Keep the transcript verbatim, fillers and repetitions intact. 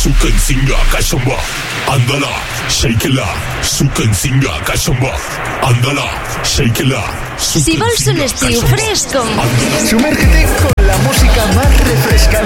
sukan singa kashamba. Andala, shakeila, sukan singa kashamba. Andala, shakeila. Si vols un estiu fresc com... Sumérgete con la música más refrescante